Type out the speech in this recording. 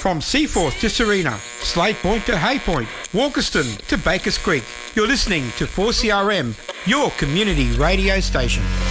From Seaforth to Serena, Slade Point to Hay Point, Walkerston to Bakers Creek, you're listening to 4CRM, your community radio station.